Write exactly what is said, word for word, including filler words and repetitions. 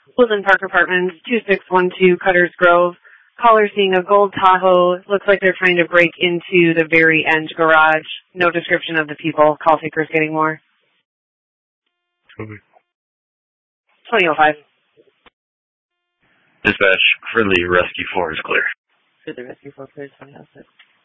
Woodland Park Apartments, two six one two Cutters Grove. Caller seeing a gold Tahoe. Looks like they're trying to break into the very end garage. No description of the people. Call takers getting more. Okay. twenty oh five. Dispatch, for the Rescue four is clear. For the Rescue four, clear twenty oh six.